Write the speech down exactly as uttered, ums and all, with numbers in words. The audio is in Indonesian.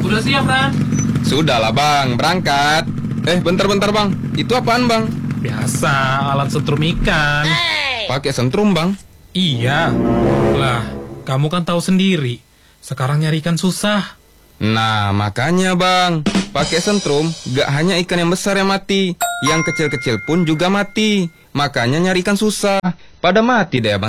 Udah siap, Ran? Sudahlah bang, berangkat. Eh bentar-bentar bang, itu apaan bang? Biasa, alat setrum ikan. Pakai sentrum bang? Iya. Lah, kamu kan tahu sendiri. Sekarang nyari ikan susah. Nah makanya bang, pakai sentrum gak hanya ikan yang besar yang mati, yang kecil-kecil pun juga mati. Makanya nyari ikan susah. Pada mati deh bang.